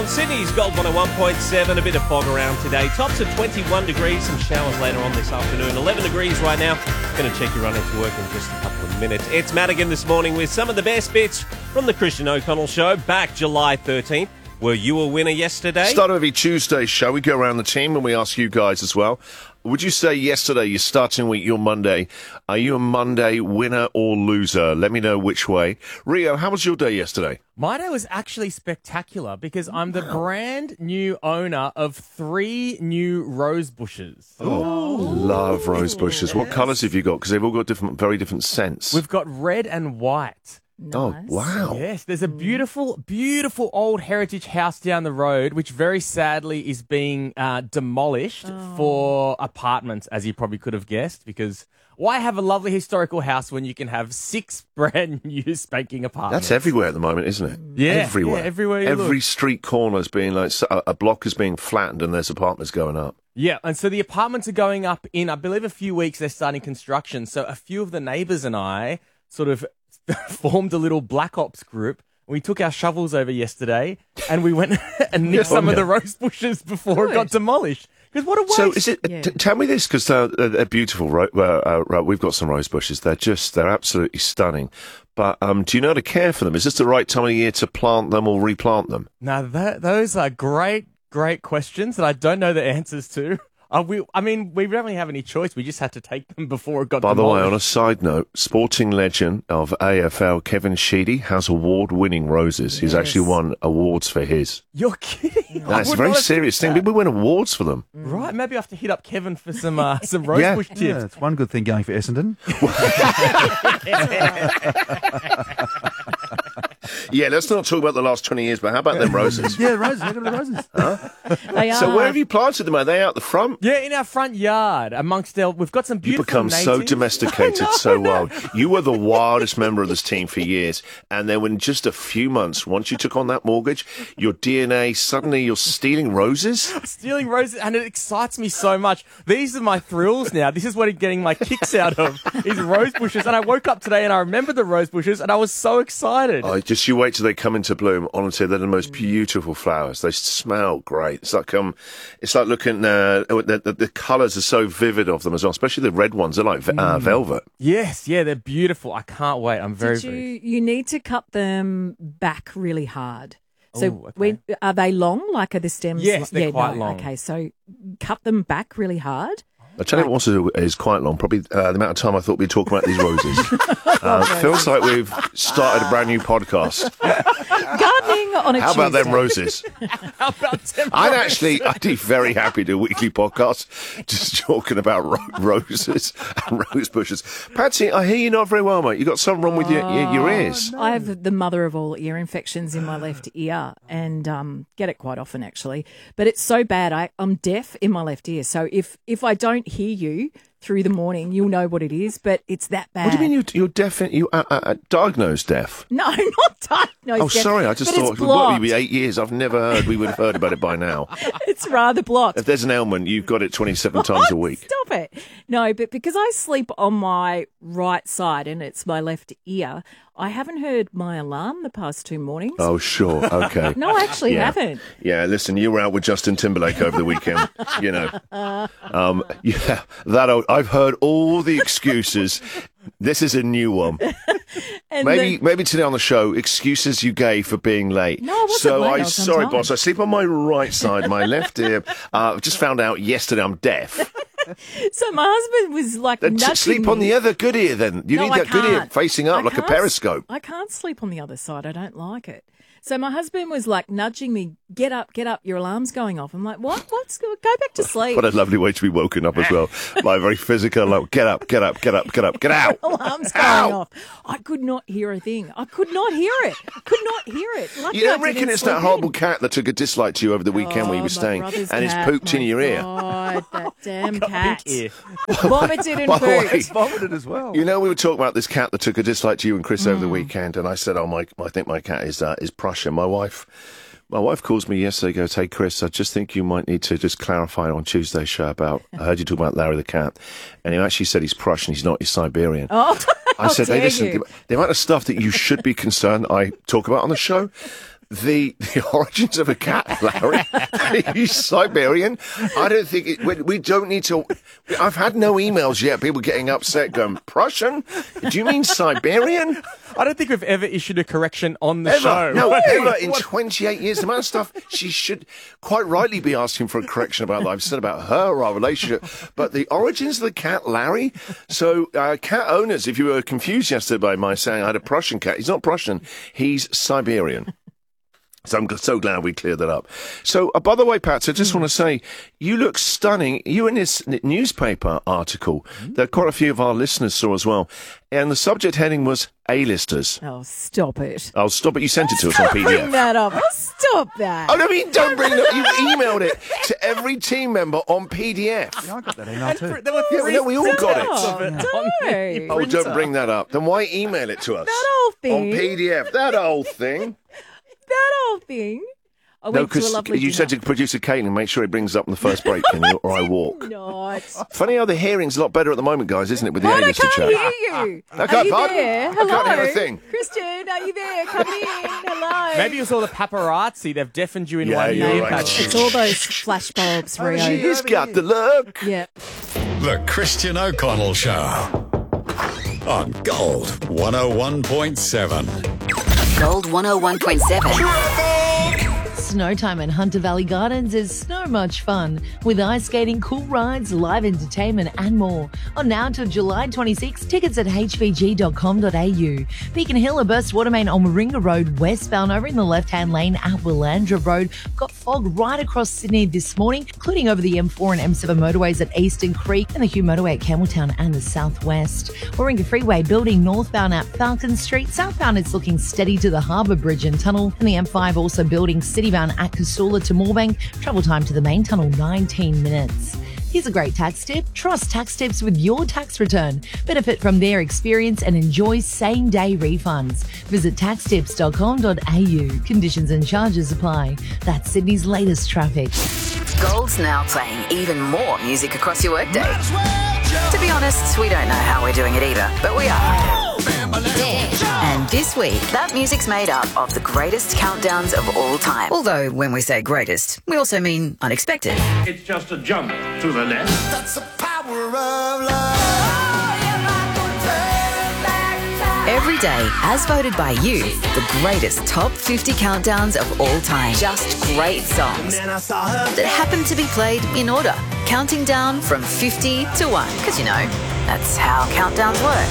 Sydney's Gold 101.7, a bit of fog around today. Tops of 21 degrees, some showers later on this afternoon. 11 degrees right now. Going to check your run into work in just a couple of minutes. It's Madigan this morning with some of the best bits from the Christian O'Connell Show back July 13th. Were you a winner yesterday? Start of every Tuesday show, we go around the team and we ask you guys as well. Would you say yesterday, your starting week, your Monday, are you a Monday winner or loser? Let me know which way. Rio, how was your day yesterday? My day was actually spectacular because I'm the brand new owner of 3 new rose bushes. Oh, love rose bushes. What colours have you got? Because they've all got very different scents. We've got red and white. Nice. Oh, wow. Yes, there's a beautiful, beautiful old heritage house down the road, which very sadly is being demolished for apartments, as you probably could have guessed, because why have a lovely historical house when you can have 6 brand new spanking apartments? That's everywhere at the moment, isn't it? Yeah, everywhere. yeah, everywhere you Every look. street corner is being like, a block is being flattened and there's apartments going up. Yeah, and so the apartments are going up in, I believe, a few weeks. They're starting construction. So a few of the neighbours and I sort of formed a little Black Ops group. We took our shovels over yesterday and we went and nicked some of the rose bushes before it got demolished. Because what a waste. So is it? Tell me this, because they're beautiful. We've got some rose bushes. They're absolutely stunning. But do you know how to care for them? Is this the right time of year to plant them or replant them? Now, those are great questions that I don't know the answers to. We don't really have any choice. We just had to take them before it got By the way, demolished. on a side note, sporting legend of AFL, Kevin Sheedy, has award-winning roses. He's actually won awards for his. You're kidding? That's a very serious thing. People win awards for them. Right, maybe I have to hit up Kevin for some rosebush tips. Yeah, it's one good thing going for Essendon. Yeah, let's not talk about the last 20 years, but how about them roses? Yeah, roses. Look at the roses. They are. So where have you planted them? Are they out the front? Yeah, in our front yard, we've got some You beautiful become so natives. domesticated, so wild. You were the wildest member of this team for years, and then in just a few months, once you took on that mortgage, your DNA, suddenly you're stealing roses? Stealing roses, and it excites me so much. These are my thrills now. This is what I'm getting my kicks out of, is rose bushes. And I woke up today and I remembered the rose bushes, and I was so excited. Oh, just you wait till they come into bloom. Honestly, they're the most beautiful flowers. They smell great. It's like looking. The colours are so vivid of them as well, especially the red ones. They're like velvet. Yes, yeah, they're beautiful. I can't wait. I'm very. You need to cut them back really hard. So okay. are they long? Like are the stems? Yes, they're quite long. Okay, so cut them back really hard. I tell you what also is quite long, probably the amount of time I thought we'd talk about these roses. Feels like we've started a brand new podcast. Gardening on a How about them Tuesday. roses? How about them I'd be very happy to do a weekly podcast just talking about roses and rose bushes. Patsy, I hear you're not very well, mate. You got something wrong with your ears. I have the mother of all ear infections in my left ear and get it quite often, actually. But it's so bad. I'm deaf in my left ear. So if I don't hear you through the morning, you'll know what it is, but it's that bad. What do you mean you're deaf? You diagnosed deaf? No, not diagnosed Oh, deaf, sorry. I just but thought it's we've got blocked. to be 8 years. I've never heard. We would have heard about it by now. It's rather blocked. If there's an ailment, you've got it 27 times a week. Stop it. No, but because I sleep on my right side and it's my left ear, I haven't heard my alarm the past 2 mornings. Oh, sure. Okay. No, I actually haven't. Yeah, listen, you were out with Justin Timberlake over the weekend, you know. I've heard all the excuses. This is a new one. And Maybe today on the show, excuses you gave for being late. No, I wasn't so late. I was on sorry, time. boss. I sleep on my right side, my left ear. I've just found out yesterday I'm deaf. So my husband was like Then nudging sleep on me. the other good ear. Then you No, need I that good ear can't. facing up I like a can't periscope. I can't sleep on the other side. I don't like it. So my husband was like nudging me, get up, your alarm's going off. I'm like, what? Go back to sleep. What a lovely way to be woken up as well. By a very physical, like, get up, get out. Alarm's going Ow! off. I could not hear a thing. I could not hear it. Luckily, You don't I reckon didn't it's that sleep horrible in. cat that took a dislike to you over the weekend where you Oh, were my staying brother's and it's cat, pooped in my your ear? God, that damn Got cat. pink ear. Vomited and By the way, pooped. Vomited as well. You know, we were talking about this cat that took a dislike to you and Chris over the weekend, and I said, I think my cat is Prussian. My wife calls me yesterday, goes, hey, Chris, I just think you might need to just clarify on Tuesday's show about, I heard you talk about Larry the cat, and he actually said he's Prussian, he's not, he's Siberian. Oh, I said, hey, dare listen, you. the amount of stuff that you should be concerned I talk about on the show, The origins of a cat, Larry. He's Siberian. I don't think we don't need to. I've had no emails yet. People getting upset, going Prussian. Do you mean Siberian? I don't think we've ever issued a correction on the show. No, ever in 28 years. The amount of stuff she should quite rightly be asking for a correction about that I've said about her or our relationship. But the origins of the cat, Larry. So cat owners, if you were confused yesterday by my saying I had a Prussian cat, he's not Prussian. He's Siberian. So I'm so glad we cleared that up. So, by the way, Pat, I just want to say, you look stunning. You in this newspaper article that quite a few of our listeners saw as well. And the subject heading was A-listers. Oh, stop it. Oh, stop it. You sent it to us on PDF. Bring that up. Oh, stop that. Oh, no, I mean, don't bring it up. You emailed it to every team member on PDF. Yeah, I got that email too. There were Yeah, we all got it. Don't. Oh, don't bring that up. Then why email it to us? That old thing. On PDF. That old thing. That old thing. I No, went to a because lovely you said dinner. to producer Caitlin, make sure he brings it up in the first break, can you, or I walk. Not. Funny how the hearing's a lot better at the moment, guys, isn't it, with the What? I A-lister can't chat? hear you. I can't, Are you pardon? there? I Hello? can't hear a thing. Christian, are you there? Come in. Hello. Maybe it was all the paparazzi. They've deafened you in Yeah, one you're ear. right. Patch. It's all those flashbulbs, Rio. She's got the look. Yeah. The Christian O'Connell Show on Gold 101.7. Gold 101.7. Snow time at Hunter Valley Gardens is so much fun, with ice skating, cool rides, live entertainment and more. On now until July 26, tickets at hvg.com.au. Beacon Hill, a burst water main on Warringah Road westbound over in the left-hand lane at Willandra Road. Got fog right across Sydney this morning, including over the M4 and M7 motorways at Eastern Creek and the Hugh motorway at Campbelltown and the southwest. Warringah Freeway building northbound at Falcon Street. Southbound it's looking steady to the Harbour Bridge and Tunnel, and the M5 also building citybound at Casula to Moorebank. Travel time to the main tunnel 19 minutes. Here's a great tax tip. Trust Tax Tips with your tax return. Benefit from their experience and enjoy same-day refunds. Visit taxtips.com.au. Conditions and charges apply. That's Sydney's latest traffic. Gold's now playing even more music across your workday. To be honest, we don't know how we're doing it either, but we are. And this week, that music's made up of the greatest countdowns of all time. Although, when we say greatest, we also mean unexpected. It's just a jump to the left. That's the power of love. Every day, as voted by you, the greatest top 50 countdowns of all time. Just great songs that happen to be played in order, counting down from 50 to 1. Because, you know, that's how countdowns work.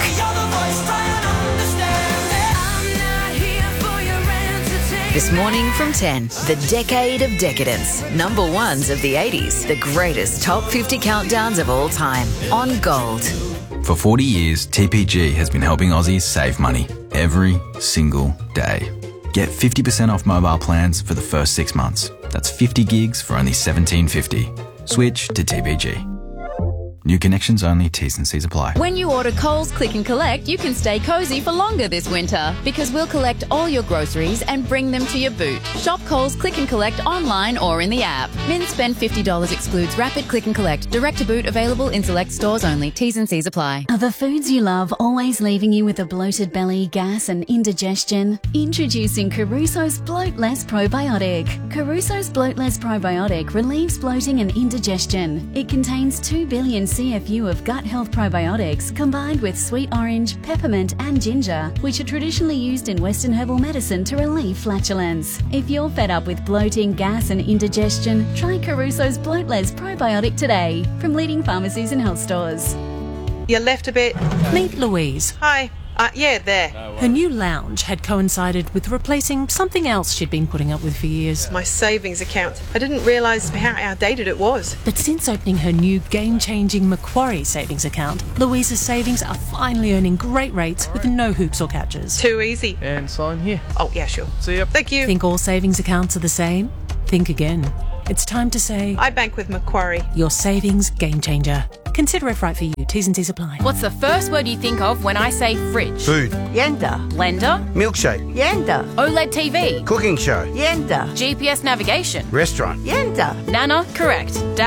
This morning from 10, the decade of decadence. Number ones of the 80s, the greatest top 50 countdowns of all time. On Gold. For 40 years, TPG has been helping Aussies save money every single day. Get 50% off mobile plans for the first 6 months. That's 50 gigs for only $17.50. Switch to TPG. New connections only, T's and C's apply. When you order Coles Click and Collect, you can stay cozy for longer this winter because we'll collect all your groceries and bring them to your boot. Shop Coles Click and Collect online or in the app. Min spend $50 excludes Rapid Click and Collect. Direct to boot available in select stores only. T's and C's apply. Are the foods you love always leaving you with a bloated belly, gas and indigestion? Introducing Caruso's Bloat Less Probiotic. Caruso's Bloat Less Probiotic relieves bloating and indigestion. It contains 2 billion CFU of gut health probiotics combined with sweet orange, peppermint and ginger, which are traditionally used in Western herbal medicine to relieve flatulence. If you're fed up with bloating, gas and indigestion, try Caruso's Bloat Less Probiotic today from leading pharmacies and health stores. You left a bit. Meet Louise. Hi. Yeah, there. Her new lounge had coincided with replacing something else she'd been putting up with for years. My savings account. I didn't realise how outdated it was. But since opening her new game-changing Macquarie savings account, Louise's savings are finally earning great rates with no hoops or catches. Too easy. And sign here. Oh, yeah, sure. See ya. Thank you. Think all savings accounts are the same? Think again. It's time to say... I bank with Macquarie. Your savings game changer. Consider if right for you. T's and C's apply. What's the first word you think of when I say fridge? Food. Yenda. Blender. Milkshake. Yenda. OLED TV. Cooking show. Yenda. GPS navigation. Restaurant. Yenda. Nana, correct. Dad,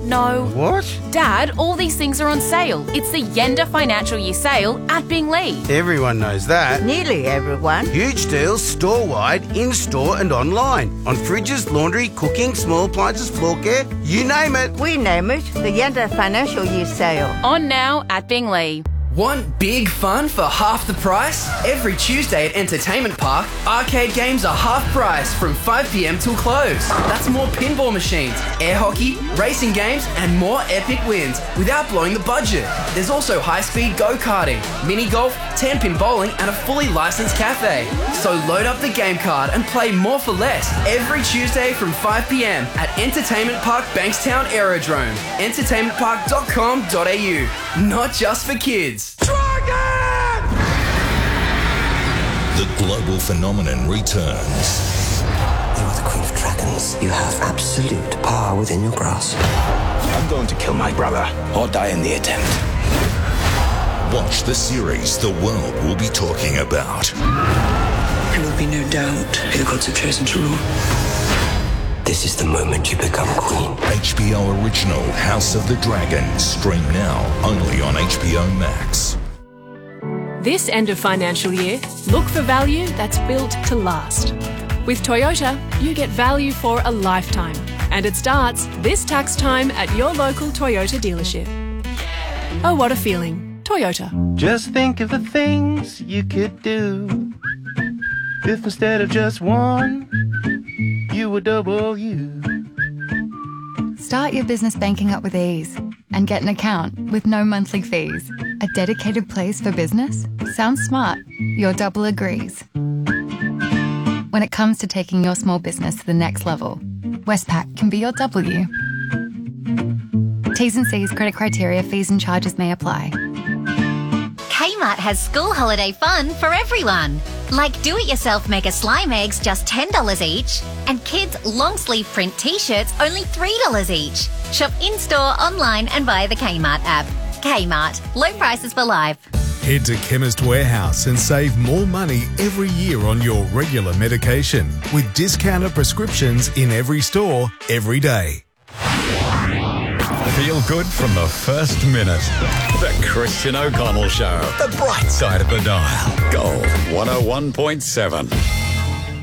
No. What? Dad, all these things are on sale. It's the Yenda Financial Year sale at Binglee. Everyone knows that. Nearly everyone. Huge deals store-wide, in-store and online. On fridges, laundry, cooking, small appliances, floor care, you name it. We name it the Yenda Financial Year sale. On now at Binglee. Want big fun for half the price? Every Tuesday at Entertainment Park, arcade games are half price from 5 p.m. till close. That's more pinball machines, air hockey, racing games, and more epic wins without blowing the budget. There's also high-speed go-karting, mini golf, 10-pin bowling, and a fully licensed cafe. So load up the game card and play more for less every Tuesday from 5 p.m. at Entertainment Park Bankstown Aerodrome. entertainmentpark.com.au. Not just for kids. The global phenomenon returns. You are the Queen of Dragons. You have absolute power within your grasp. I'm going to kill my brother or die in the attempt. Watch the series the world will be talking about. There will be no doubt who the gods have chosen to rule. This is the moment you become queen. HBO original House of the Dragon. Stream now only on HBO Max. This end of financial year, look for value that's built to last. With Toyota, you get value for a lifetime. And it starts this tax time at your local Toyota dealership. Oh, what a feeling. Toyota. Just think of the things you could do if instead of just one, you were double you. Start your business banking up with ease and get an account with no monthly fees. A dedicated place for business? Sounds smart. Your double agrees. When it comes to taking your small business to the next level, Westpac can be your W. T's and C's, credit criteria, fees and charges may apply. Kmart has school holiday fun for everyone. Like do-it-yourself mega slime eggs, just $10 each. And kids' long-sleeve print t-shirts, only $3 each. Shop in-store, online and via the Kmart app. Kmart. Low prices for life. Head to Chemist Warehouse and save more money every year on your regular medication with discounted prescriptions in every store, every day. Feel good from the first minute. The Christian O'Connell Show. The bright side of the dial. Gold 101.7.